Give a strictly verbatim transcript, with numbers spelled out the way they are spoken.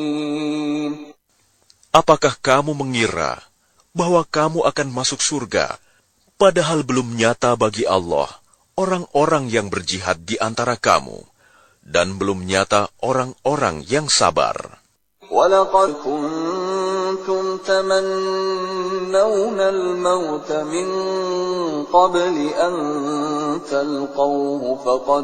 Apakah kamu mengira bahwa kamu akan masuk surga, padahal belum nyata bagi Allah orang-orang yang berjihad di antara kamu, dan belum nyata orang-orang yang sabar. وَلَقَدْ كُنْتُمْ تَمَنَّوْنَ الْمَوْتَ مِنْ قَبْلِ أَنْ تَلْقَوْهُ فَقَدْ